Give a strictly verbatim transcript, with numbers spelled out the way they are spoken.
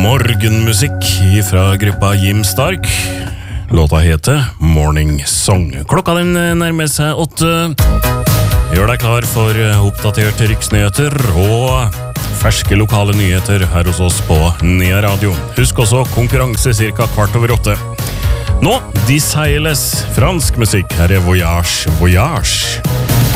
morgenmusikk fra gruppa Jim Stark. Låta heter Morning Song. Klokka den nærmer seg åtte. Gjør deg klar for oppdaterte riksnyheter og ferske lokale nyheter her hos oss på Nea Radio. Husk også konkurranse cirka kvart over åtte. Nå, De Seiles, fransk musikk. Her er Voyage, Voyage.